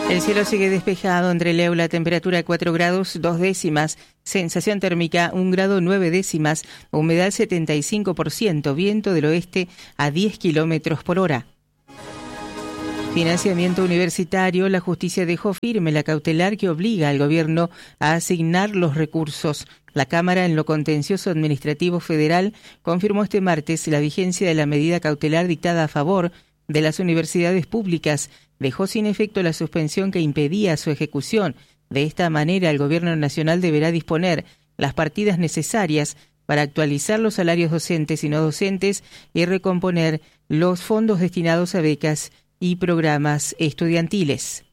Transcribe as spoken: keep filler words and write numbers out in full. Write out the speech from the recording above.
El cielo sigue despejado en Trelew, la temperatura cuatro grados dos décimas, sensación térmica un grado nueve décimas, humedad setenta y cinco por ciento, viento del oeste a diez kilómetros por hora. Financiamiento universitario. La justicia dejó firme la cautelar que obliga al gobierno a asignar los recursos. La Cámara, en lo contencioso administrativo federal, confirmó este martes la vigencia de la medida cautelar dictada a favor de las universidades públicas. Dejó sin efecto la suspensión que impedía su ejecución. De esta manera, el Gobierno Nacional deberá disponer las partidas necesarias para actualizar los salarios docentes y no docentes y recomponer los fondos destinados a becas y programas estudiantiles.